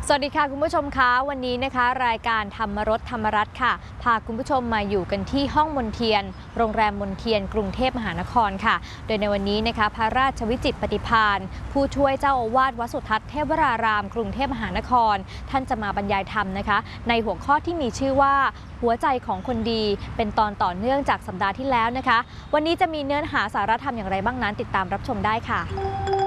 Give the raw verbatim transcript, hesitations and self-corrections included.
สวัสดีค่ะคุณผู้ชมคะวันนี้นะคะรายการธรรมรสธรรมรัตน์ค่ะพาคุณผู้ชมมาอยู่กันที่ห้องมนเทียนโรงแรมมนเทียนกรุงเทพมหานครค่ะโดยในวันนี้นะคะพระราชวิจิตรปฏิภาณผู้ช่วยเจ้าอาวาสวัดสุทัศน์เทพวรารามกรุงเทพมหานครท่านจะมาบรรยายธรรมนะคะในหัวข้อที่มีชื่อว่าหัวใจของคนดีเป็นตอนต่อเนื่องจากสัปดาห์ที่แล้วนะคะวันนี้จะมีเนื้อหาสาระธรรมอย่างไรบ้างนั้นติดตามรับชมได้ค่ะ